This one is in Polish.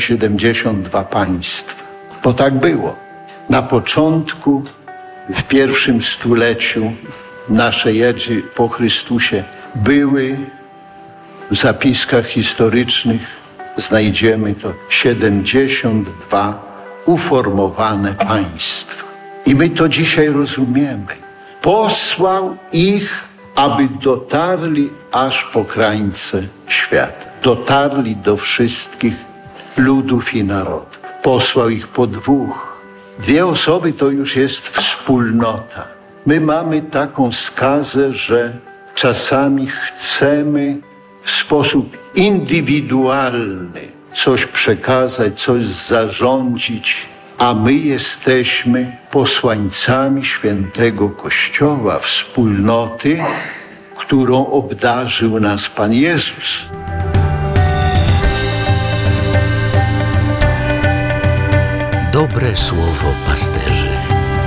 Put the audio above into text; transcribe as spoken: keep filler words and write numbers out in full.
siedemdziesiąt dwa państwa. Bo tak było. Na początku, w pierwszym stuleciu naszej ery po Chrystusie były w zapiskach historycznych, znajdziemy to siedemdziesiąt dwa uformowane państwa. I my to dzisiaj rozumiemy. Posłał ich, aby dotarli aż po krańce świata. Dotarli do wszystkich ludów i narodów. Posłał ich po dwóch. Dwie osoby to już jest wspólnota. My mamy taką skazę, że czasami chcemy w sposób indywidualny coś przekazać, coś zarządzić, a my jesteśmy posłańcami świętego Kościoła, wspólnoty, którą obdarzył nas Pan Jezus. Dobre słowo pasterzy.